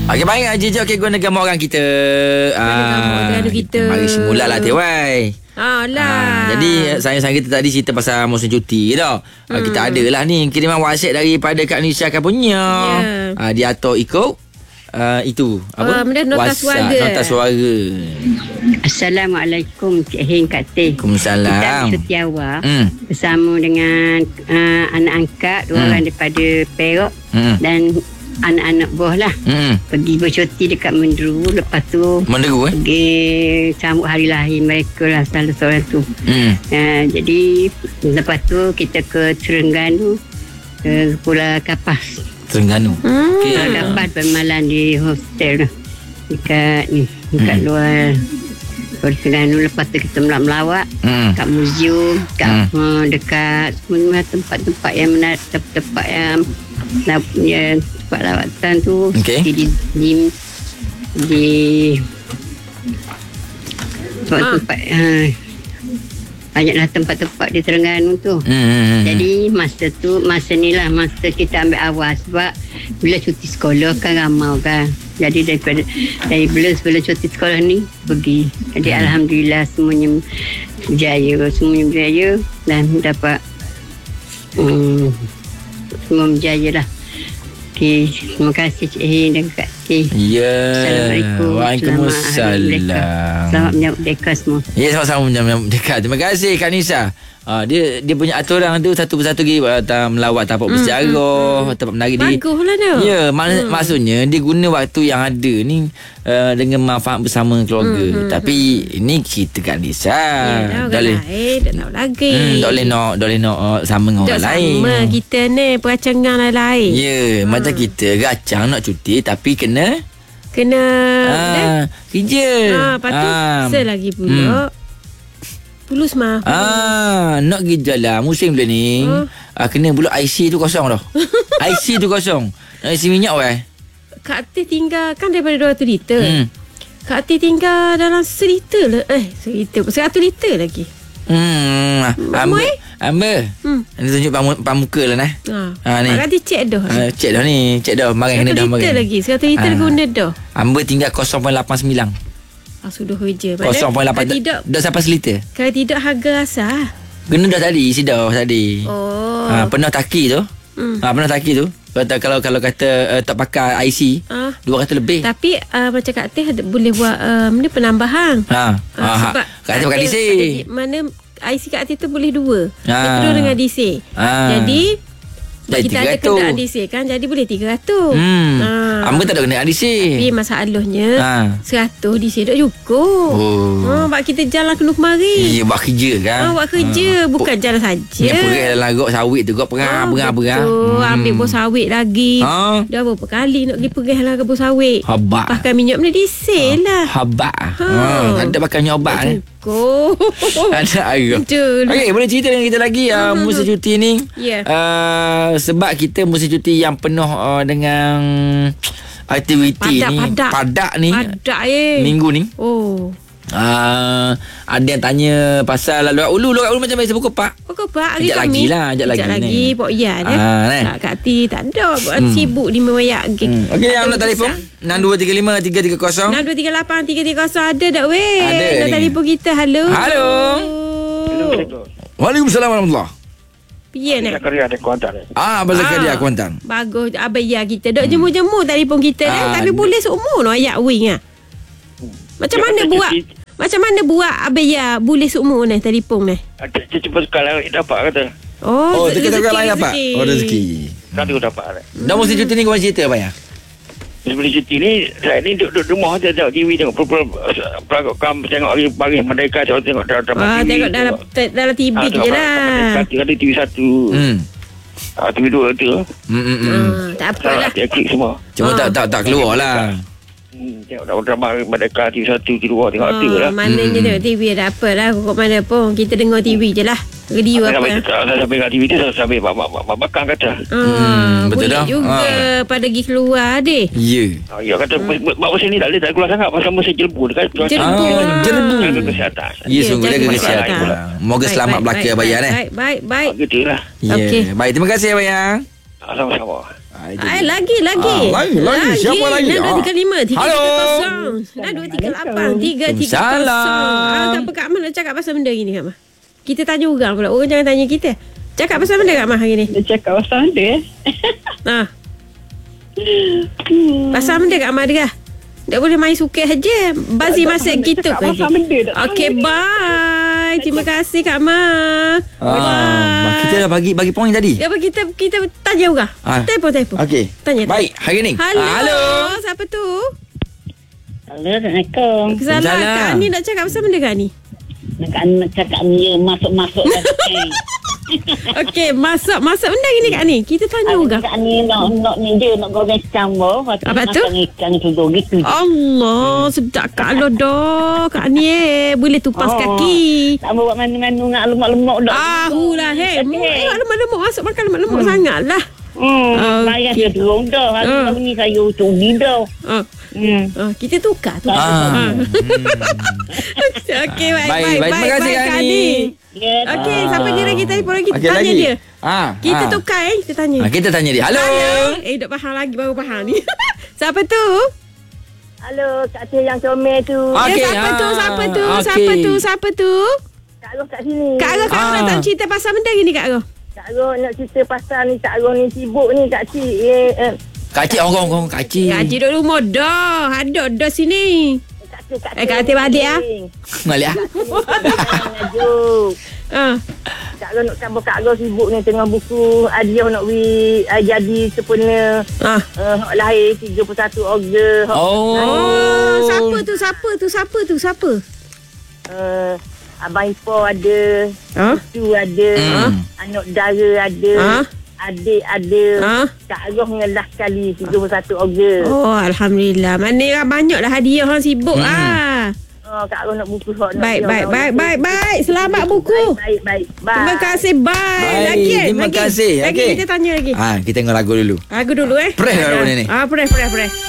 Okey, baik Haji Jo. Okey, guna gambar orang kita. Kita mari semula lah Tewai. Jadi saya kita tadi cerita pasal musim cuti tau. Kita ada lah ni kiriman WhatsApp daripada Kak Nisha kan punya. Dia atur ikut itu apa? Nota suara. Nota suara. Assalamualaikum Cik Hin Kak Teh. Waalaikumsalam. Kita cuti awal bersama dengan anak angkat dua orang daripada Perak dan anak-anak buah lah. Pergi bercuti dekat Menderu. Lepas tu pergi sambut hari lahir mereka lah, salah seorang tu. Jadi lepas tu kita ke Terengganu, ke Pulau Kapas. Terengganu. Pulau Kapas bermalam di hostel dekat luar Terengganu. Lepas tu kita melawat kat museum, kat dekat semua tempat-tempat yang menarik, tempat yang tempat lawatan tu. Di tempat-tempat banyaklah tempat-tempat di Terengganu tu. Jadi masa ni lah masa kita ambil awal, sebab bila cuti sekolah kan ramai kan. Jadi dari sebelum cuti sekolah ni pergi. Jadi alhamdulillah semuanya berjaya dan dapat semua berjaya lah. Okay, terima kasih Cik Hin dan Kak Teh. Assalamualaikum. Waalaikumsalam. Selamat menyambut Merdeka semua. Ya, sama-sama menyambut Merdeka. Terima kasih Kak Nisha. Dia punya aturan tu satu persatu lagi melawat tapak bersejarah, tempat menarik dia. Baguslah tu. Ya, maksudnya dia guna waktu yang ada ni dengan manfaat bersama keluarga. Tapi ini cerita Kak Nisha. Ya, orang lain tak tahu lagi. Tak boleh nak sama dengan orang lain. Sama kita ni perancangan lain. Ya, macam kita racang nak cuti tapi kena kerja. Lepas tu selagi pula Pulus mah. Nak pergi jalan musim bulan ni. Kena pula IC tu kosong dah. IC tu kosong. Nak isi minyak weh. Kak Teh tinggal kan daripada 200 liter. Kak Teh tinggal dalam 1 liter lah. 1 liter lagi. Amber. Ini tunjuk pamuka lah nah. Ni. Kak Teh cek dah. Cek dah ni. Cek dah. Marang kena dah marang. 1 liter lagi. 1 liter guna dah. Amber tinggal 0.89. Sudah kerja. 0.8. Dah sampai 1 liter. Kalau tidak harga asal. Guna dah tadi. Sidah tadi. Penuh taki tu. Penuh taki tu. Kalau kata tak pakai IC 200 lebih. Tapi macam Kak Teh boleh buat penambahan. Sebab Kak Teh pakai DC. Mana IC Kak Teh tu boleh 2. Dia penuh dengan DC. Jadi kita ada kenderaan DC kan, jadi boleh 300. Ambil tak ada kenderaan DC. Tapi masalahnya 100 DC tak cukup. Sebab kita jalan kena kemari. Ya, buat kerja kan. Buat kerja, bukan jalan saja. Yang pergi dalam larut sawit tu kau perang. Ambil bos sawit lagi. Dah berapa kali nak pergi pergi lah ke bos sawit. Habak. Pakai minyak benda diesel lah. Habak. Tak ada pakai minyak obat ni. Ada air. Okey, boleh cerita dengan kita lagi musim cuti ni. Sebab kita musim cuti yang penuh dengan aktiviti padat ni. Minggu ni. Ada yang tanya pasal Lorak Ulu macam biasa pukul 4. Hari Khamis. Ajak lagi Pok Yan Kak Ti tak ada buat sibuk di mewayak. Okey, yang nak telefon 6235 330 6238 330 ada tak weh? Ada telefon kita. Halo. Waalaikumsalam warahmatullahi. Piye nak? Zakaria ada Kuantan. Abang Zakaria Kuantan. Bagus. Abang kita dok jemu-jemu telefon kita tapi boleh seumur no ayat wing Macam mana buat abang boleh seumur ni telefon ni? Cuba sekali dapat kata. Kita lain dapat. Rezeki. Satu dapat. Dah musim cuti ni kau cerita apa ya? Sebelum cuti ni saya ni duduk rumah saja tengok TV, tengok program, tengok hari pagi Merdeka, tengok dalam TV. Tengok dalam TV je lah. Ada TV 1. TV 2 tu. Tak apalah. Dia klik semua. Cuma tak keluar lah. Tengok drama Merdeka TV 1, TV 2 tengok ada lah. Maknanya tengok TV ada apa lah. Kok mana pun kita dengar TV je lah. Radio apa. Sampai tengok TV tu sampai bakang kata. Betul dah. Juga pada pergi keluar deh. Ya kata buat musim ni tak boleh tak keluar sangat pasal musim jelbu dekat. Jelbu. Kesihatan. Ya, sungguh jaga kesihatan. Moga selamat belaka bayar Baik. Gitulah. Okey. Baik, terima kasih bayar. Sama-sama. Lagi. Siapa lagi? 6235 Halo. 330 6230 330. Apa Kak Amah nak cakap pasal benda gini Kak Amah? Kita tanya orang pula. Orang jangan tanya kita. Cakap pasal benda Kak Amah hari ni? Dia cakap pasal benda pasal benda Kak Amah Adegah. Tak boleh main suka saja. Basi masa kita. Okey, bye. Terima kasih Kak Amah. Kita dah bagi poin tadi. Ya, kita tanya orang. Telefon. Okey. Tanya. Baik, hari ni. Halo. Siapa tu? Assalamualaikum. Kesalahan. Kak Ani nak cakap pasal benda Kak Ani? Nak cakap ni masuk-masuk dah. Okey, masak benda gini Kak Ani. Kita tanya orang. Kak Ani nak ni dia nak goreng campur. Apa tu? Ikan tu gitu. Allah, sedap Kak Allah dah. Kak Ani boleh tupas kaki. Tak buat manu-manu nak lemak-lemak dah. Lah lemak-lemak masuk makan lemak-lemak sangatlah. Bayar dia turun dah. Hari ni saya utubi dah. Kita tukar. Okey, baik. Terima kasih Kak Ani. Okey, siapa dia lagi telefon lagi? Okay, tanya lagi. dia. Kita tukar kita tanya. Kita tanya dia. Halo. Tak faham lagi, baru faham ni. Siapa tu? Halo, Kak Tia yang comel tu. Okey. Siapa tu? Kak Ros kat sini. Kak Ros, kamu nak tak cerita pasal benda gini Kak Ros? Kak Ros nak cerita pasal ni. Kak Ros ni sibuk ni Kak Cik. Kak Cik orang Kak Cik. Kak Cik duduk rumah dah. Ada dah sini. Kak Cik balik Balik Kak Ros nak campur. Kak Ros sibuk ni tengah buku hadiah nak jadi sempurna lahir 31 Ogos. Siapa tu? Abang Ipoh ada, Itu ada, anak dara ada, adik ada. Kak Ros ngelah sekali 31 Ogos. Alhamdulillah. Mana banyaklah hadiah orang sibuk Kak Ros nak buku. Baik. Selamat buku. Baik. Terima kasih. Bye. Terima kasih. Lagi kita tanya lagi. Kita tengok lagu dulu. Press lagu ni. Press.